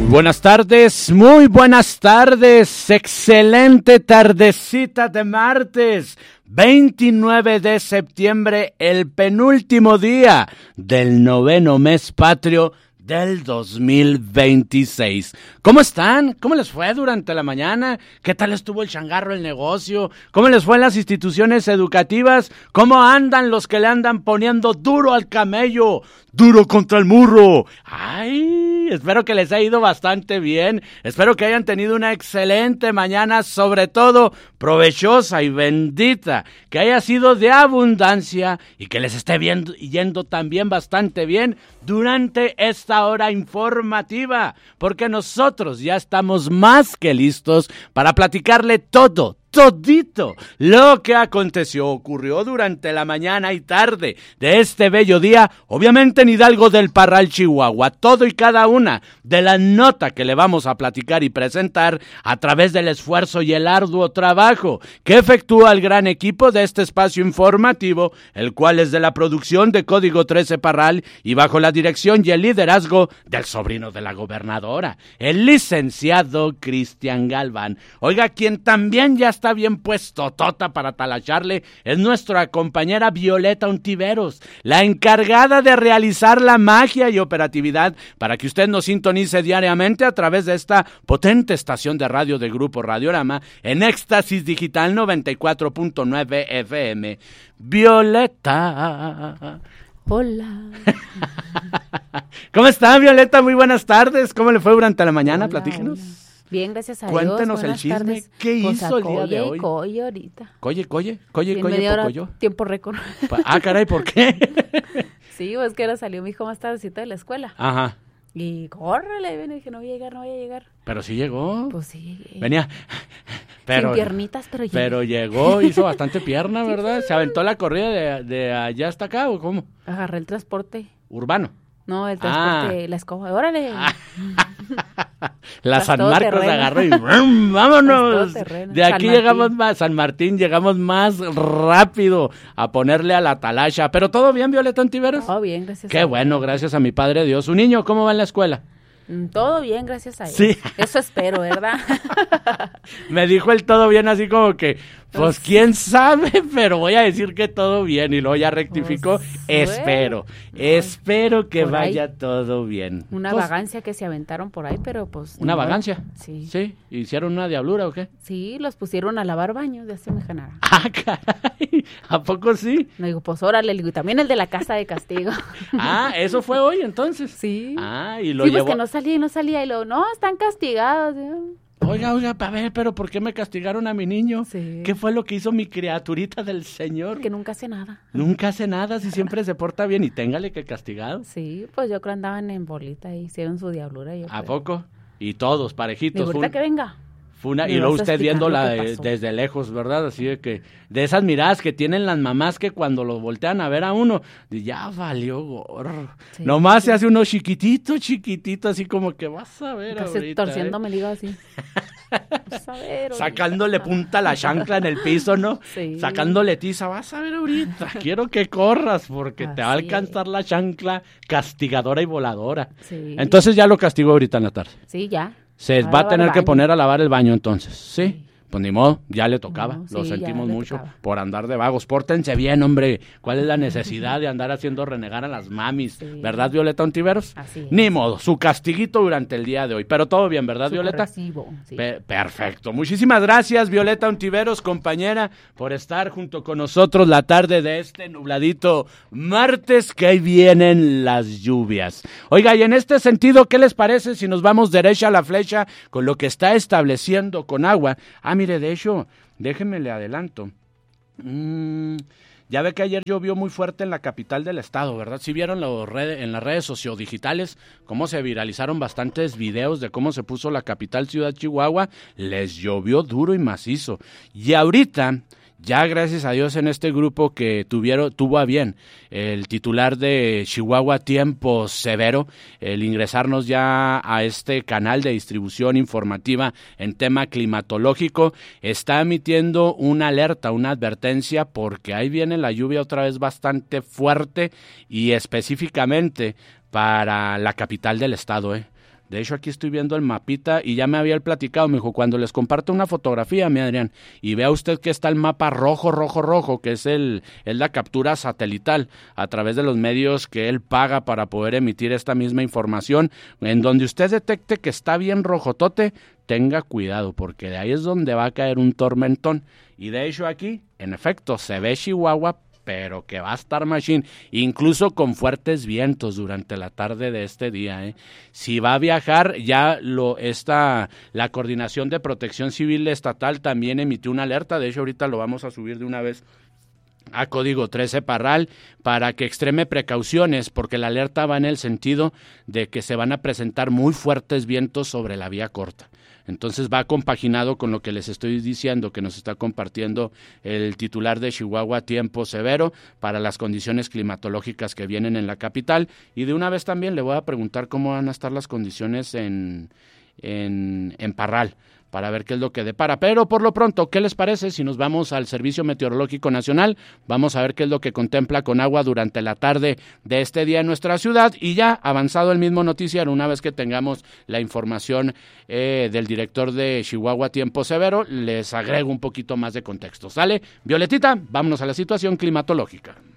Muy buenas tardes, excelente tardecita de martes, 29 de septiembre, el penúltimo día del 9º mes patrio del 2026. ¿Cómo están? ¿Cómo les fue durante la mañana? ¿Qué tal estuvo el changarro, el negocio? ¿Cómo les fue en las instituciones educativas? ¿Cómo andan los que le andan poniendo duro al camello? ¡Duro contra el murro! ¡Ay! Espero que les haya ido bastante bien. Espero que hayan tenido una excelente mañana, sobre todo provechosa y bendita. Que haya sido de abundancia y que les esté yendo también bastante bien durante esta hora informativa. Porque nosotros ya estamos más que listos para platicarle todito lo que ocurrió durante la mañana y tarde de este bello día, obviamente en Hidalgo del Parral, Chihuahua, todo y cada una de la nota que le vamos a platicar y presentar a través del esfuerzo y el arduo trabajo que efectúa el gran equipo de este espacio informativo, el cual es de la producción de Código 13 Parral y bajo la dirección y el liderazgo del sobrino de la gobernadora, el licenciado Cristian Galván. Oiga, quien también ya está bien puesto tota para talacharle es nuestra compañera Violeta Ontiveros, la encargada de realizar la magia y operatividad para que usted nos sintonice diariamente a través de esta potente estación de radio de Grupo Radiorama en Éxtasis Digital 94.9 FM. Violeta. Hola. ¿Cómo está, Violeta? Muy buenas tardes. ¿Cómo le fue durante la mañana? Platíquenos. Hola. Bien, gracias a Cuéntenos Dios. el chisme. Tardes. ¿Qué hizo el día de hoy? Coye ahorita. Coye, Pocoyo. Tiempo récord. Caray, ¿por qué? Sí, es que ahora salió mi hijo más tardecito de la escuela. Ajá. Y córrele, ven, y dije, no voy a llegar. Pero sí llegó. Pues sí llegué. Venía. Sin piernitas, pero llegué. Pero llegó, hizo bastante pierna, ¿verdad? ¿Se aventó la corrida de allá hasta acá o cómo? Agarré el transporte. ¿Urbano? No, el transporte, la escoba. ¡Órale! La San Marcos agarró y vámonos. De aquí llegamos más, San Martín, llegamos más rápido a ponerle a la talacha. ¿Pero todo bien, Violeta Ontiveros? Todo bien, gracias. Qué bueno, gracias a mi Padre Dios. ¿Su niño cómo va en la escuela? Todo bien, gracias a Dios. Sí. Eso espero, ¿verdad? Me dijo el todo bien así como que, pues quién sabe, pero voy a decir que todo bien. Y luego ya rectificó, espero que vaya todo bien. Una vagancia que se aventaron por ahí, pero pues... ¿Una vagancia? Sí. ¿Sí? ¿Hicieron una diablura o qué? Sí, los pusieron a lavar baños de Semejanara. Ah, caray, ¿a poco sí? Le digo, pues órale, y también el de la casa de castigo. Ah, ¿eso fue hoy entonces? Sí. Ah, y lo sí, llevó... pues que no salía, y luego, no, están castigados. Oiga, a ver, pero ¿por qué me castigaron a mi niño? Sí. ¿Qué fue lo que hizo mi criaturita del Señor? Que nunca hace nada. Nunca hace nada, si siempre se porta bien y téngale que castigado. Sí, pues yo creo andaban en bolita y hicieron su diablura. ¿A poco? Y todos, parejitos. De ahorita que venga. Y luego usted viéndola desde lejos, ¿verdad? Así de que, de esas miradas que tienen las mamás que cuando lo voltean a ver a uno, ya valió gorro. Sí, nomás se hace uno chiquitito, así como que vas a ver casi ahorita. Torciéndome el hígado así. Vas a ver ahorita. Sacándole punta a la chancla en el piso, ¿no? Sí. Sacándole tiza, vas a ver ahorita. Quiero que corras porque te va a alcanzar la chancla castigadora y voladora. Sí. Entonces ya lo castigó ahorita en la tarde. Sí, ya. Se va a tener que poner a lavar el baño entonces, ¿sí? Pues ni modo, ya le tocaba, no, lo sentimos mucho por andar de vagos. Pórtense bien, hombre, ¿cuál es la necesidad de andar haciendo renegar a las mamis? Sí. ¿Verdad, Violeta Ontiveros? Así es. Ni modo, su castiguito durante el día de hoy, pero todo bien, ¿verdad, Violeta? Sí. Perfecto, muchísimas gracias, Violeta Ontiveros, compañera, por estar junto con nosotros la tarde de este nubladito martes, que ahí vienen las lluvias. Oiga, y en este sentido, ¿qué les parece si nos vamos derecha a la flecha con lo que está estableciendo con agua? Mire, de hecho, déjenme le adelanto. Ya ve que ayer llovió muy fuerte en la capital del estado, ¿verdad? ¿Sí vieron en las redes sociodigitales cómo se viralizaron bastantes videos de cómo se puso la capital Ciudad Chihuahua? Les llovió duro y macizo. Y ahorita... Ya gracias a Dios en este grupo que tuvo a bien el titular de Chihuahua Tiempo Severo, el ingresarnos ya a este canal de distribución informativa en tema climatológico, está emitiendo una alerta, una advertencia, porque ahí viene la lluvia otra vez bastante fuerte y específicamente para la capital del estado, De hecho, aquí estoy viendo el mapita y ya me había platicado, me dijo, cuando les comparto una fotografía, mi Adrián, y vea usted que está el mapa rojo, que es la captura satelital a través de los medios que él paga para poder emitir esta misma información, en donde usted detecte que está bien rojotote, tenga cuidado, porque de ahí es donde va a caer un tormentón. Y de hecho aquí, en efecto, se ve Chihuahua, pero que va a estar machine, incluso con fuertes vientos durante la tarde de este día. Si va a viajar, la Coordinación de Protección Civil Estatal también emitió una alerta, de hecho ahorita lo vamos a subir de una vez a código 13 Parral para que extreme precauciones, porque la alerta va en el sentido de que se van a presentar muy fuertes vientos sobre la vía corta. Entonces va compaginado con lo que les estoy diciendo, que nos está compartiendo el titular de Chihuahua, tiempo severo para las condiciones climatológicas que vienen en la capital. Y de una vez también le voy a preguntar cómo van a estar las condiciones en Parral, para ver qué es lo que depara. Pero por lo pronto, ¿qué les parece si nos vamos al Servicio Meteorológico Nacional? Vamos a ver qué es lo que contempla con agua durante la tarde de este día en nuestra ciudad, y ya avanzado el mismo noticiero, una vez que tengamos la información del director de Chihuahua, tiempo severo, les agrego un poquito más de contexto. ¿Sale? Violetita, vámonos a la situación climatológica.